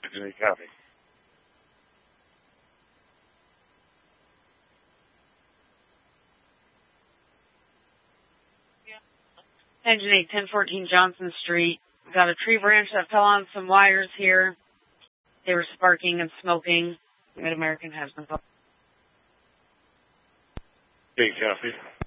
Virginia, copy. Engine 8, 1014 Johnson Street. Got a tree branch that fell on some wires here. They were sparking and smoking. Mid-American has been called. Okay, copy.